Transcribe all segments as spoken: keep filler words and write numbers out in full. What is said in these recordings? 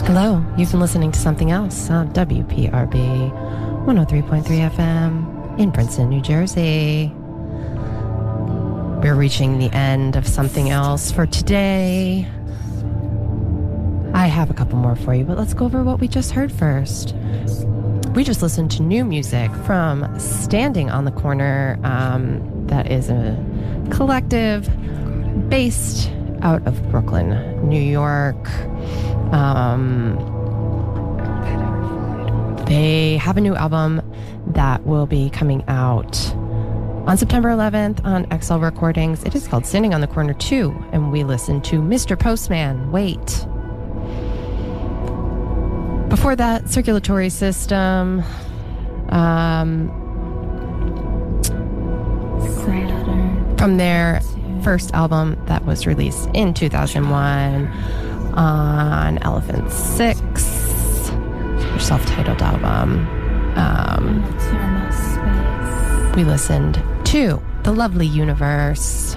Hello, you've been listening to something else on W P R B one oh three point three F M in Princeton, New Jersey. We're reaching the end of something else for today. I have a couple more for you, but let's go over what we just heard first. We just listened to new music from Standing on the Corner. Um, that is a collective based out of Brooklyn, New York. Um, they have a new album that will be coming out on September eleventh on X L Recordings. It is called Standing on the Corner two, and we listened to Mister Postman, Wait. Before that, Circulatory System. Um, from their first album that was released in two thousand one on Elephant Six, their self-titled album. Um, we listened to The Lovely Universe.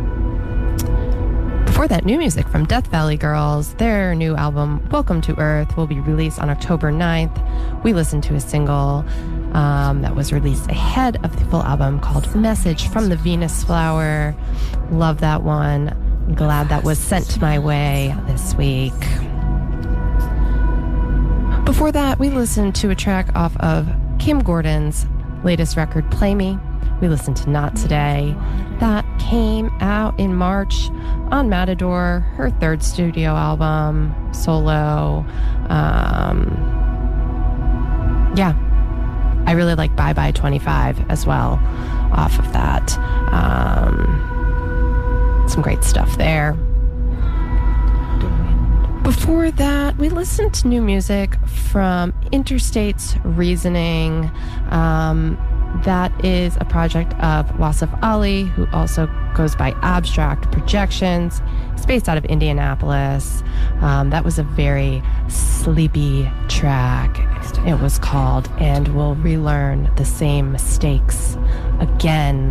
Before that, new music from Death Valley Girls. Their new album, Welcome to Earth, will be released on October ninth. We listened to a single um, that was released ahead of the full album called Message from the Venus Flower. Love that one. Glad that was sent my way this week. Before that, we listened to a track off of Kim Gordon's latest record, Play Me. We listened to Not Today. That came out in March on Matador, her third studio album, solo. Um, yeah, I really like Bye Bye twenty-five as well off of that. Um, some great stuff there. Before that, we listened to new music from Interstate's Reasoning. Um, that is a project of Wasif Ali, who also goes by Abstract Projections. It's based out of Indianapolis. Um, that was a very sleepy track. It was called And We'll Relearn the Same Mistakes Again.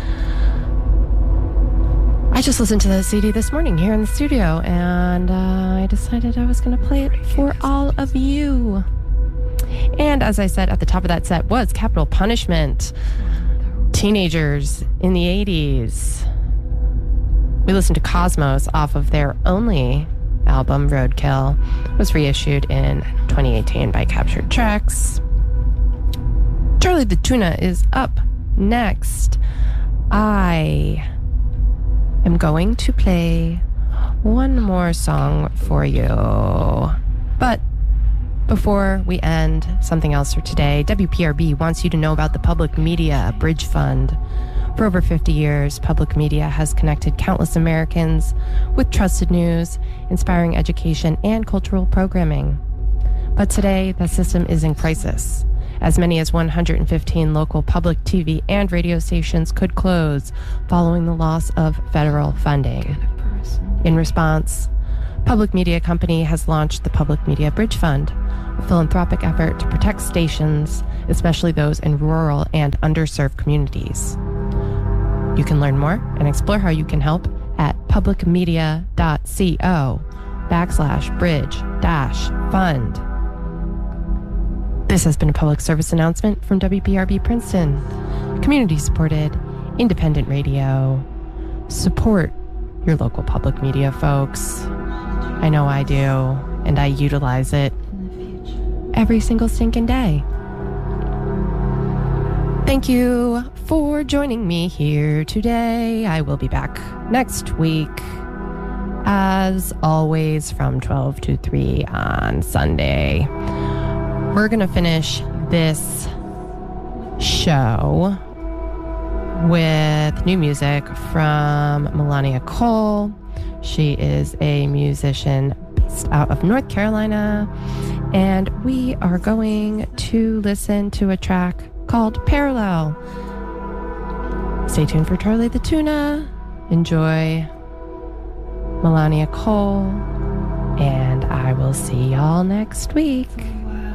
I just listened to the C D this morning here in the studio, and uh, I decided I was going to play it for all of you. And as I said at the top of that set was Capital Punishment, teenagers in the eighties. We listened to Cosmos off of their only album, Roadkill. It was reissued in twenty eighteen by Captured Tracks. Charlie the Tuna is up next. I am going to play one more song for you. But before we end something else for today, W P R B wants you to know about the Public Media Bridge Fund. For over fifty years, public media has connected countless Americans with trusted news, inspiring education, and cultural programming. But today, the system is in crisis. As many as one hundred fifteen local public T V and radio stations could close following the loss of federal funding. In response, Public Media Company has launched the Public Media Bridge Fund, a philanthropic effort to protect stations, especially those in rural and underserved communities. You can learn more and explore how you can help at publicmedia.co backslash bridge dash fund. This has been a public service announcement from W P R B Princeton. Community-supported, independent radio. Support your local public media, folks. I know I do, and I utilize it every single stinking day. Thank you for joining me here today. I will be back next week, as always, from twelve to three on Sunday. We're going to finish this show with new music from Melania Cole. She is a musician based out of North Carolina, and we are going to listen to a track called Parallel. Stay tuned for Charlie the Tuna. Enjoy Melania Cole, and I will see y'all next week.